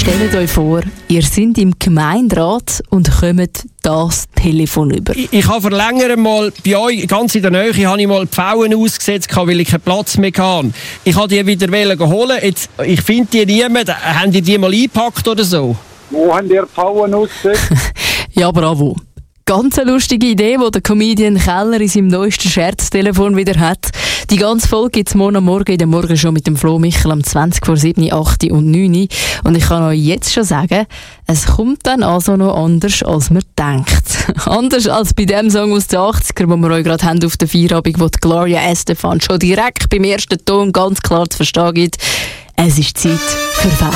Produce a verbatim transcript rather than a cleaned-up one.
Stellt euch vor, ihr seid im Gemeinderat und kommt das Telefon über. Ich, ich habe vor längerem mal bei euch, ganz in der Nähe, habe ich mal die Pfauen ausgesetzt, weil ich keinen Platz mehr hatte. Ich wollte die wieder holen. Jetzt, ich finde die niemand. Haben die die mal eingepackt oder so? Wo haben die Pfauen ausgesetzt? Ja, bravo. Ganz eine lustige Idee, die der Comedian Keller in seinem neuesten Scherztelefon wieder hat. Die ganze Folge gibt es morgen Morgen in der Morgen schon mit dem Flo Michel am zwanzig vor sieben, acht und neun. Und ich kann euch jetzt schon sagen, es kommt dann also noch anders, als man denkt. Anders als bei dem Song aus den achtziger, den wir euch gerade haben auf der Feierabend, wo die Gloria Estefan schon direkt beim ersten Ton ganz klar zu verstehen gibt. Es ist Zeit für Fans.